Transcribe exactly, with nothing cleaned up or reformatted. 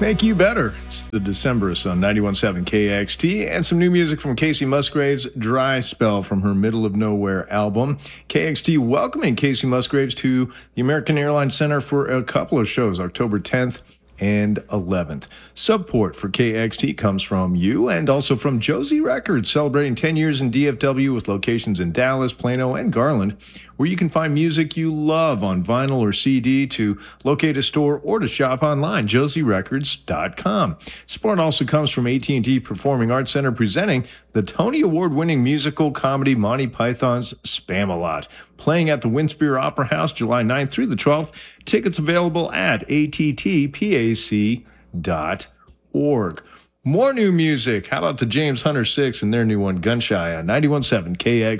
Make you better. It's the Decemberists on ninety-one point seven K X T and some new music from Casey Musgraves' Dry Spell from her Middle of Nowhere album. K X T welcoming Casey Musgraves to the American Airlines Center for a couple of shows, October tenth and eleventh. Support for K X T comes from you and also from Josie Records, celebrating ten years in D F W with locations in Dallas, Plano, and Garland, where you can find music you love on vinyl or C D. To locate a store or to shop online, josie records dot com. Support also comes from A T and T Performing Arts Center, presenting the Tony Award-winning musical comedy Monty Python's Spam-A-Lot, playing at the Winspear Opera House July ninth through the twelfth. Tickets available at A T T P A C dot org. More new music. How about the James Hunter Six and their new one, Gunshire, on ninety-one point seven K X T?